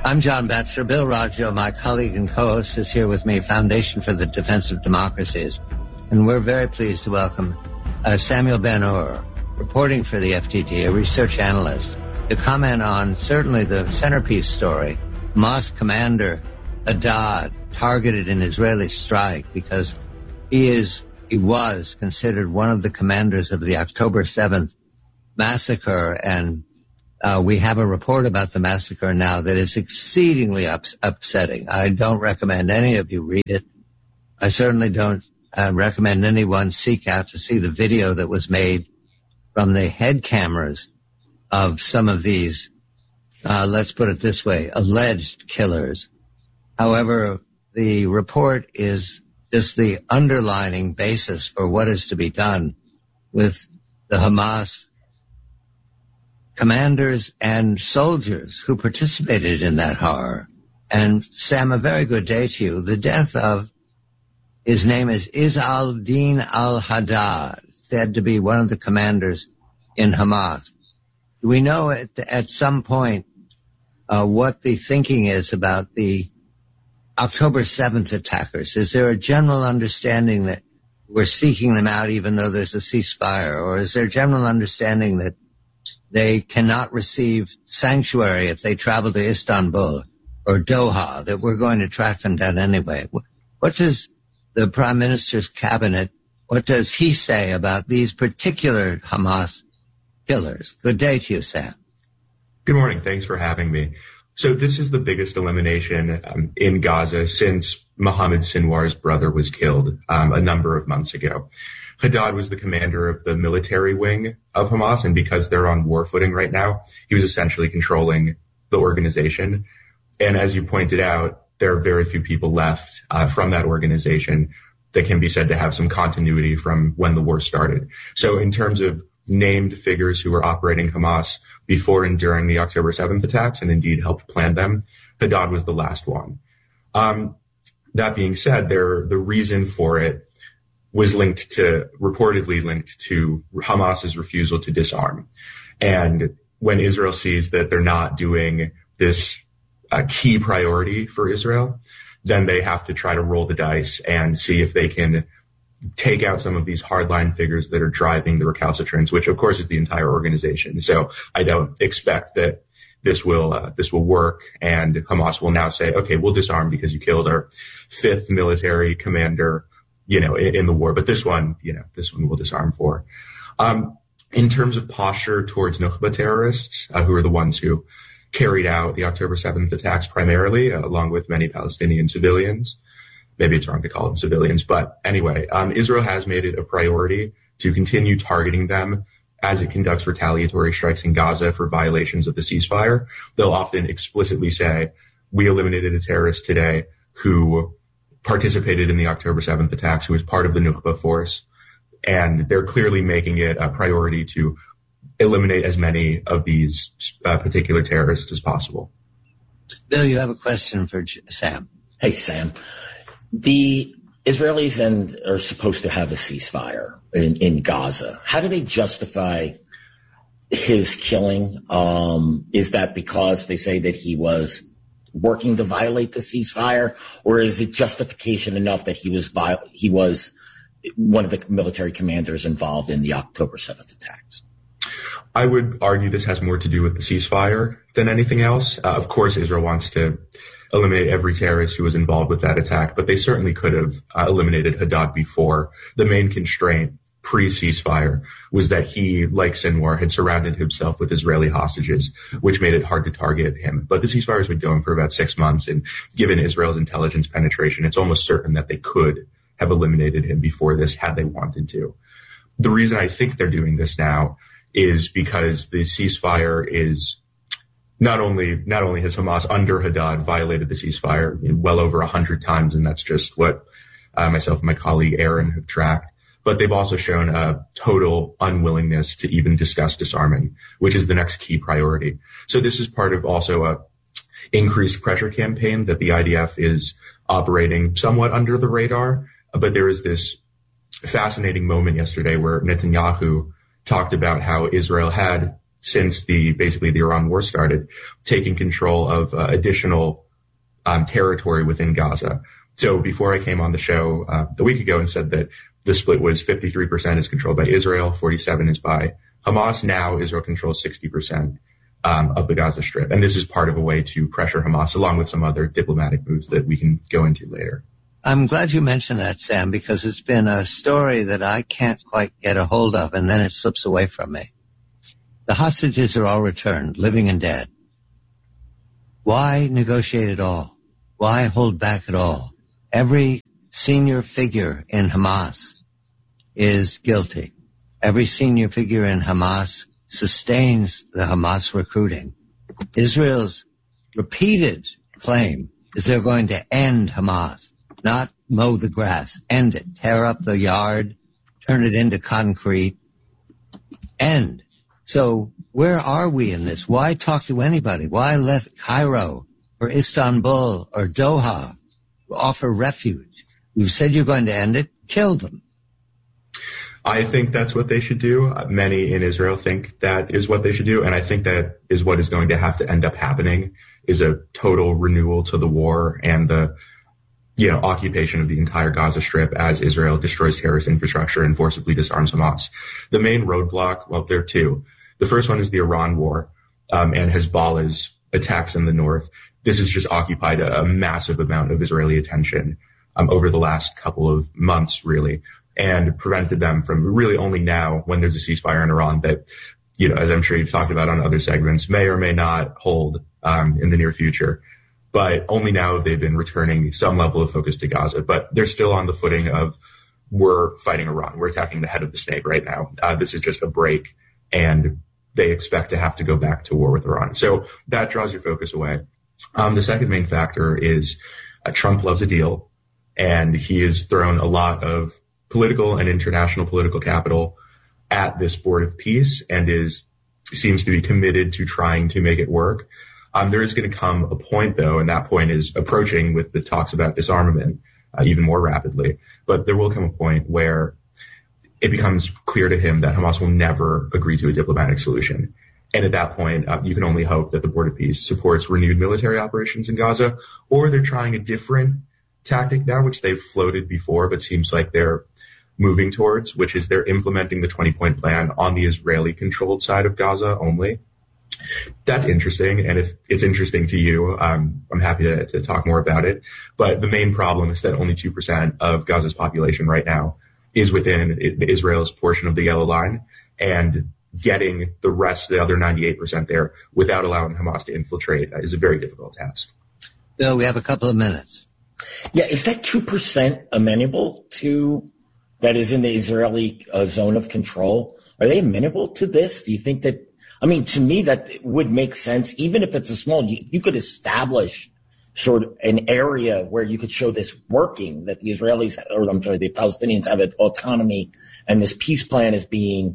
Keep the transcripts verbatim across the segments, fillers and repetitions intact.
I'm John Batchelor. Bill Raggio, my colleague and co-host, is here with me, Foundation for the Defense of Democracies. And we're very pleased to welcome uh, Samuel Ben-Or, reporting for the F D D, a research analyst, to comment on certainly the centerpiece story, Hamas commander Haddad targeted in Israeli strike, because he is, he was considered one of the commanders of the October seventh massacre, and Uh, we have a report about the massacre now that is exceedingly ups- upsetting. I don't recommend any of you read it. I certainly don't uh, recommend anyone seek out to see the video that was made from the head cameras of some of these, uh, let's put it this way, alleged killers. However, the report is just the underlining basis for what is to be done with the Hamas commanders and soldiers who participated in that horror. And Sam, a very good day to you. The death of, his name is Izz al-Din al-Haddad, said to be one of the commanders in Hamas. Do we know at, at some point uh, what the thinking is about the October seventh attackers? Is there a general understanding that we're seeking them out even though there's a ceasefire? Or is there a general understanding that they cannot receive sanctuary if they travel to Istanbul or Doha, that we're going to track them down anyway? What does the Prime Minister's cabinet, what does he say about these particular Hamas killers? Good day to you, Sam. Good morning. Thanks for having me. So this is the biggest elimination um, in Gaza since Mohammed Sinwar's brother was killed um, a number of months ago. Haddad was the commander of the military wing of Hamas, and because they're on war footing right now, he was essentially controlling the organization. And as you pointed out, there are very few people left uh, from that organization that can be said to have some continuity from when the war started. So in terms of named figures who were operating Hamas before and during the October seventh attacks, and indeed helped plan them, Haddad was the last one. Um, that being said, there, the reason for it was linked to, reportedly linked to Hamas's refusal to disarm. And when Israel sees that they're not doing this uh, key priority for Israel, then they have to try to roll the dice and see if they can take out some of these hardline figures that are driving the recalcitrance, which of course is the entire organization. So I don't expect that this will, uh, this will work, and Hamas will now say, okay, we'll disarm because you killed our fifth military commander, you know, in, in the war, but this one, you know, this one will disarm for. Um, in terms of posture towards Nukhba terrorists, uh, who are the ones who carried out the October seventh attacks primarily, uh, along with many Palestinian civilians. Maybe it's wrong to call them civilians, but anyway, um, Israel has made it a priority to continue targeting them as it conducts retaliatory strikes in Gaza for violations of the ceasefire. They'll often explicitly say, we eliminated a terrorist today who participated in the October seventh attacks, who was part of the Nukhba force. And they're clearly making it a priority to eliminate as many of these uh, particular terrorists as possible. Bill, you have a question for Sam. Hey, Sam. The Israelis and are supposed to have a ceasefire in, in Gaza. How do they justify his killing? Um, is that because they say that he was working to violate the ceasefire, or is it justification enough that he was viol- he was one of the military commanders involved in the October seventh attacks? I would argue this has more to do with the ceasefire than anything else. Uh, of course, Israel wants to eliminate every terrorist who was involved with that attack, but they certainly could have uh, eliminated Haddad before. The main constraint pre-ceasefire was that he, like Sinwar, had surrounded himself with Israeli hostages, which made it hard to target him. But the ceasefire has been going for about six months, and given Israel's intelligence penetration, it's almost certain that they could have eliminated him before this had they wanted to. The reason I think they're doing this now is because the ceasefire is not only, not only has Hamas under Haddad violated the ceasefire well over a hundred times, and that's just what uh, myself and my colleague Aaron have tracked, but they've also shown a total unwillingness to even discuss disarming, which is the next key priority. So this is part of also a increased pressure campaign that the I D F is operating somewhat under the radar. But there is this fascinating moment yesterday where Netanyahu talked about how Israel had since the basically the Iran war started, taking control of uh, additional um, territory within Gaza. So before I came on the show uh, a week ago and said that the split was fifty-three percent is controlled by Israel, forty-seven is by Hamas. Now Israel controls sixty percent um, of the Gaza Strip. And this is part of a way to pressure Hamas, along with some other diplomatic moves that we can go into later. I'm glad you mentioned that, Sam, because it's been a story that I can't quite get a hold of, and then it slips away from me. The hostages are all returned, living and dead. Why negotiate at all? Why hold back at all? Every senior figure in Hamas is guilty. Every senior figure in Hamas sustains the Hamas recruiting. Israel's repeated claim is they're going to end Hamas, not mow the grass, end it, tear up the yard, turn it into concrete, end. So where are we in this? Why talk to anybody? Why let Cairo or Istanbul or Doha offer refuge? You've said you're going to end it. Kill them. I think that's what they should do. Many in Israel think that is what they should do. And I think that is what is going to have to end up happening, is a total renewal to the war and the, you know, occupation of the entire Gaza Strip as Israel destroys terrorist infrastructure and forcibly disarms Hamas. The main roadblock, well, there are two. The first one is the Iran war um, and Hezbollah's attacks in the north. This has just occupied a, a massive amount of Israeli attention um, over the last couple of months, really, and prevented them from really only now, when there's a ceasefire in Iran that, you know, as I'm sure you've talked about on other segments, may or may not hold um, in the near future. But only now have they been returning some level of focus to Gaza. But they're still on the footing of, we're fighting Iran. We're attacking the head of the snake right now. Uh, this is just a break, and they expect to have to go back to war with Iran. So that draws your focus away. Um, the second main factor is uh, Trump loves a deal, and he has thrown a lot of political and international political capital at this board of peace and is seems to be committed to trying to make it work. Um, there is going to come a point, though, and that point is approaching with the talks about disarmament uh, even more rapidly. But there will come a point where it becomes clear to him that Hamas will never agree to a diplomatic solution. And at that point, uh, you can only hope that the Board of Peace supports renewed military operations in Gaza, or they're trying a different tactic now, which they've floated before, but seems like they're moving towards, which is they're implementing the twenty-point plan on the Israeli-controlled side of Gaza only. That's interesting, and if it's interesting to you, um, I'm happy to, to talk more about it. But the main problem is that only two percent of Gaza's population right now is within Israel's portion of the Yellow Line, and getting the rest, the other ninety-eight percent there, without allowing Hamas to infiltrate is a very difficult task. Bill, we have a couple of minutes. Yeah, is that two percent amenable to, that is in the Israeli uh, zone of control? Are they amenable to this? Do you think that, I mean, to me, that would make sense, even if it's a small, you, you could establish sort of an area where you could show this working, that the Israelis, or I'm sorry, the Palestinians have an autonomy, and this peace plan is being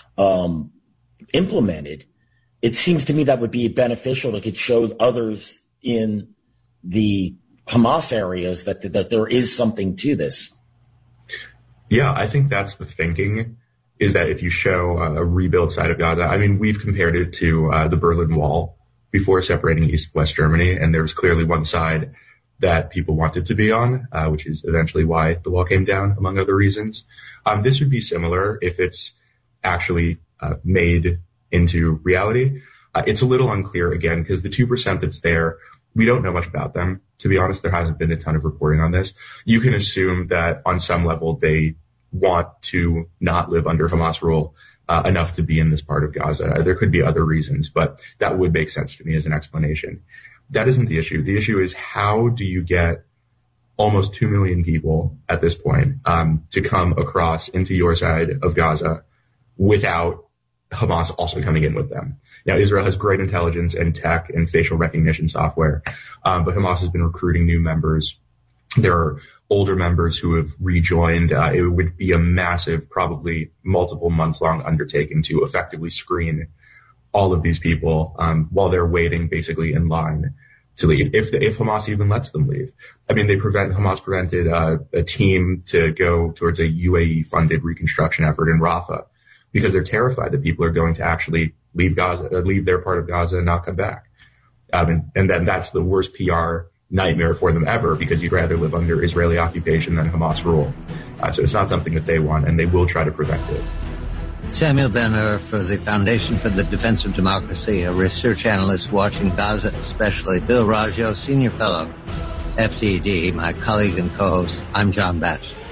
um, implemented. It seems to me that would be beneficial. It could show others in the Hamas areas that, that there is something to this. Yeah, I think that's the thinking, is that if you show a, a rebuilt side of Gaza, I mean, we've compared it to uh, the Berlin Wall before separating East and West Germany, and there was clearly one side that people wanted to be on, uh, which is eventually why the wall came down, among other reasons. Um, this would be similar if it's actually uh, made into reality. Uh, it's a little unclear, again, because the two percent that's there, we don't know much about them. To be honest, there hasn't been a ton of reporting on this. You can assume that on some level they want to not live under Hamas rule uh, enough to be in this part of Gaza. There could be other reasons, but that would make sense to me as an explanation. That isn't the issue. The issue is, how do you get almost two million people at this point um, to come across into your side of Gaza without Hamas also coming in with them? Now, Israel has great intelligence and tech and facial recognition software, um, but Hamas has been recruiting new members. There are older members who have rejoined. Uh, it would be a massive, probably multiple months long undertaking to effectively screen all of these people um, while they're waiting basically in line to leave, if if Hamas even lets them leave. I mean, they prevent Hamas prevented uh, a team to go towards a U A E-funded reconstruction effort in Rafah because they're terrified that people are going to actually leave Gaza, uh, leave their part of Gaza and not come back. Um, and, and then that's the worst P R nightmare for them ever, because you'd rather live under Israeli occupation than Hamas rule. Uh, so it's not something that they want, and they will try to prevent it. Samuel Ben-Hur for the Foundation for the Defense of Democracy, a research analyst watching Gaza especially. Bill Raggio, Senior Fellow, F D D, my colleague and co-host. I'm John Batchelor.